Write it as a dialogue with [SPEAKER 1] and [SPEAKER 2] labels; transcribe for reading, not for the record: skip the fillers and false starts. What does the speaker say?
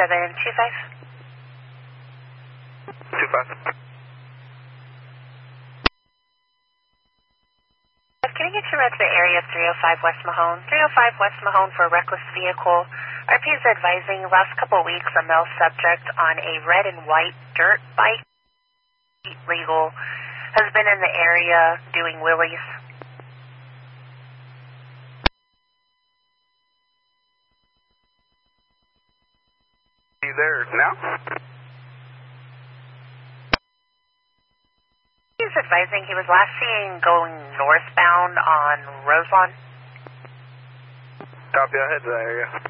[SPEAKER 1] 2725. Can I get you to the area of 305 West Mahone? 305 West Mahone for a reckless vehicle. RP is advising last couple of weeks a male subject on a red and white dirt bike, legal, has been in the area doing wheelies.
[SPEAKER 2] Are you there now?
[SPEAKER 1] He's advising he was last seen going northbound on Roselawn.
[SPEAKER 2] Copy, I'll head to that area.